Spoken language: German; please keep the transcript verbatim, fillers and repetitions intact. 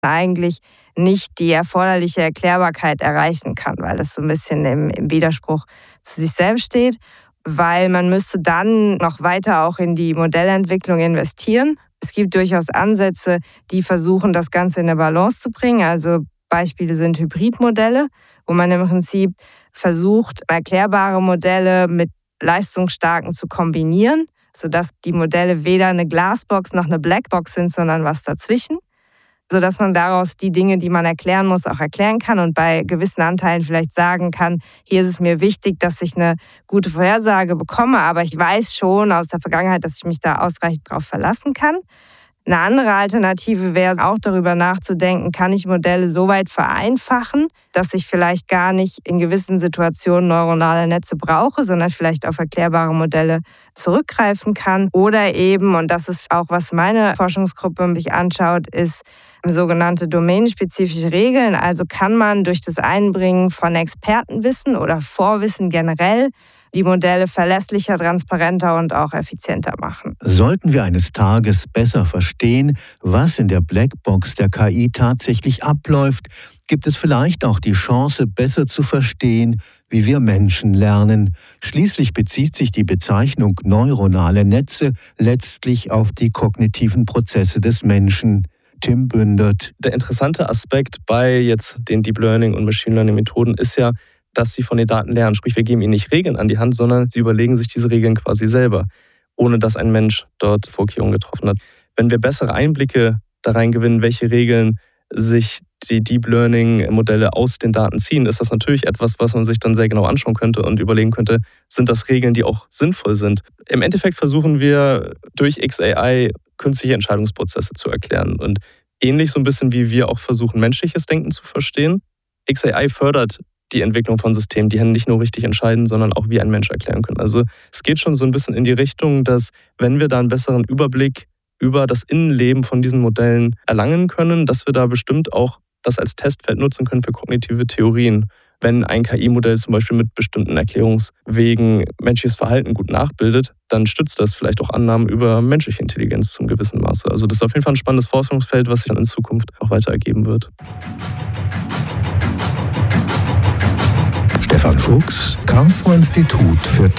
eigentlich nicht die erforderliche Erklärbarkeit erreichen kann, weil das so ein bisschen im, im Widerspruch zu sich selbst steht, weil man müsste dann noch weiter auch in die Modellentwicklung investieren. Es gibt durchaus Ansätze, die versuchen, das Ganze in eine Balance zu bringen. Also Beispiele sind Hybridmodelle, wo man im Prinzip versucht, erklärbare Modelle mit leistungsstarken zu kombinieren, sodass die Modelle weder eine Glasbox noch eine Blackbox sind, sondern was dazwischen, sodass man daraus die Dinge, die man erklären muss, auch erklären kann und bei gewissen Anteilen vielleicht sagen kann, hier ist es mir wichtig, dass ich eine gute Vorhersage bekomme, aber ich weiß schon aus der Vergangenheit, dass ich mich da ausreichend darauf verlassen kann. Eine andere Alternative wäre auch darüber nachzudenken, kann ich Modelle so weit vereinfachen, dass ich vielleicht gar nicht in gewissen Situationen neuronale Netze brauche, sondern vielleicht auf erklärbare Modelle zurückgreifen kann. Oder eben, und das ist auch, was meine Forschungsgruppe sich anschaut, ist sogenannte domänenspezifische Regeln. Also kann man durch das Einbringen von Expertenwissen oder Vorwissen generell die Modelle verlässlicher, transparenter und auch effizienter machen. Sollten wir eines Tages besser verstehen, was in der Blackbox der K I tatsächlich abläuft, gibt es vielleicht auch die Chance, besser zu verstehen, wie wir Menschen lernen. Schließlich bezieht sich die Bezeichnung neuronale Netze letztlich auf die kognitiven Prozesse des Menschen. Tim Bündert. Der interessante Aspekt bei jetzt den Deep Learning und Machine Learning Methoden ist ja, dass sie von den Daten lernen. Sprich, wir geben ihnen nicht Regeln an die Hand, sondern sie überlegen sich diese Regeln quasi selber, ohne dass ein Mensch dort Vorkehrungen getroffen hat. Wenn wir bessere Einblicke da rein gewinnen, welche Regeln sich die Deep Learning-Modelle aus den Daten ziehen, ist das natürlich etwas, was man sich dann sehr genau anschauen könnte und überlegen könnte, sind das Regeln, die auch sinnvoll sind. Im Endeffekt versuchen wir durch X A I künstliche Entscheidungsprozesse zu erklären und ähnlich so ein bisschen wie wir auch versuchen, menschliches Denken zu verstehen. X A I fördert die Entwicklung von Systemen, die nicht nur richtig entscheiden, sondern auch wie ein Mensch erklären können. Also es geht schon so ein bisschen in die Richtung, dass wenn wir da einen besseren Überblick über das Innenleben von diesen Modellen erlangen können, dass wir da bestimmt auch das als Testfeld nutzen können für kognitive Theorien. Wenn ein K I-Modell zum Beispiel mit bestimmten Erklärungswegen menschliches Verhalten gut nachbildet, dann stützt das vielleicht auch Annahmen über menschliche Intelligenz zum gewissen Maße. Also das ist auf jeden Fall ein spannendes Forschungsfeld, was sich dann in Zukunft auch weiter ergeben wird. Stefan Fuchs, Karlsruher Institut für